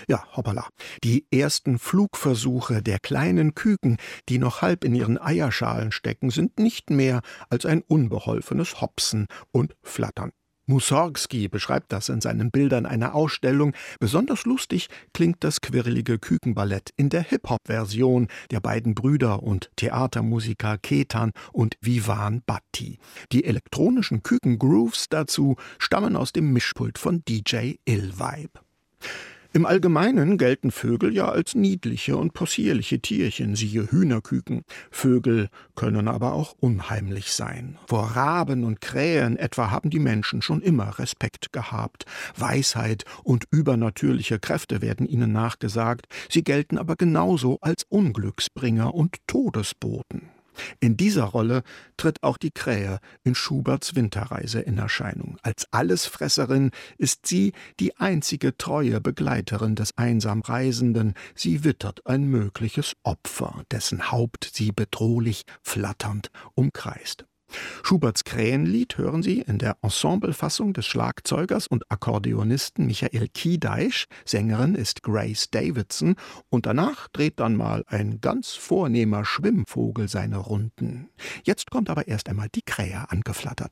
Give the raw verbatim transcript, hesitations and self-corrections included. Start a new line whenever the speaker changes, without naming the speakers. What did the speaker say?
Ja, hoppala. Die ersten Flugversuche der kleinen Küken, die noch halb in ihren Eierschalen stecken, sind nicht mehr als ein unbeholfenes Hopsen und Flattern. Mussorgsky beschreibt das in seinen Bildern einer Ausstellung. Besonders lustig klingt das quirlige Kükenballett in der Hip-Hop-Version der beiden Brüder und Theatermusiker Ketan und Vivan Bhatti. Die elektronischen Küken-Grooves dazu stammen aus dem Mischpult von D J Ill-Vibe. Im Allgemeinen gelten Vögel ja als niedliche und possierliche Tierchen, siehe Hühnerküken. Vögel können aber auch unheimlich sein. Vor Raben und Krähen etwa haben die Menschen schon immer Respekt gehabt. Weisheit und übernatürliche Kräfte werden ihnen nachgesagt. Sie gelten aber genauso als Unglücksbringer und Todesboten. In dieser Rolle tritt auch die Krähe in Schuberts Winterreise in Erscheinung. Als Allesfresserin ist sie die einzige treue Begleiterin des einsam Reisenden. Sie wittert ein mögliches Opfer, dessen Haupt sie bedrohlich flatternd umkreist. Schuberts Krähenlied hören Sie in der Ensemblefassung des Schlagzeugers und Akkordeonisten Michael Kiedeich. Sängerin ist Grace Davidson. Und danach dreht dann mal ein ganz vornehmer Schwimmvogel seine Runden. Jetzt kommt aber erst einmal die Krähe angeflattert.